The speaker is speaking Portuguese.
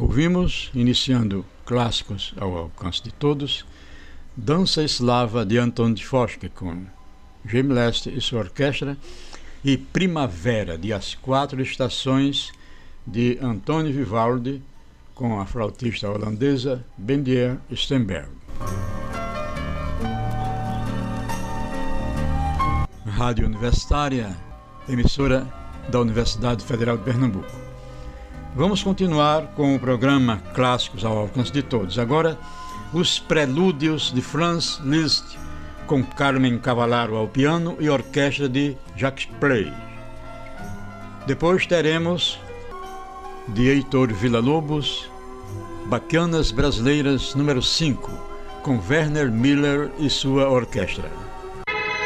Ouvimos, iniciando clássicos ao alcance de todos, Dança Eslava de Anton Dvořák com Jaime Leste e sua orquestra e Primavera de As Quatro Estações de Antonio Vivaldi com a flautista holandesa Bendier Stenberg. Rádio Universitária, emissora da Universidade Federal de Pernambuco. Vamos continuar com o programa Clássicos ao Alcance de Todos. Agora, os Prelúdios de Franz Liszt, com Carmen Cavallaro ao piano e orquestra de Jacques Pley. Depois teremos, de Heitor Villa-Lobos, Baquianas Brasileiras número 5, com Werner Miller e sua orquestra.